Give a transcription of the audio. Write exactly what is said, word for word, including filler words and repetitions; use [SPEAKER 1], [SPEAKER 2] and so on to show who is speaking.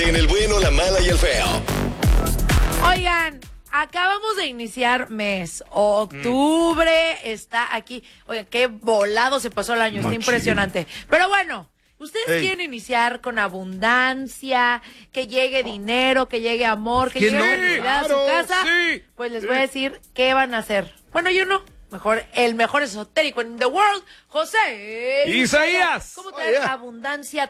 [SPEAKER 1] En el bueno, la mala y el feo.
[SPEAKER 2] Oigan, acabamos de iniciar mes. Octubre mm. está aquí. Oigan, qué volado se pasó el año. Está impresionante. Pero bueno, ustedes Ey. quieren iniciar con abundancia, que llegue dinero, que llegue amor, que, que llegue no, felicidad claro, a su casa. Sí, pues les sí. voy a decir qué van a hacer. Bueno, yo no. Mejor, el mejor esotérico en the world, José
[SPEAKER 3] Isaías.
[SPEAKER 2] ¿Cómo traer oh, yeah. abundancia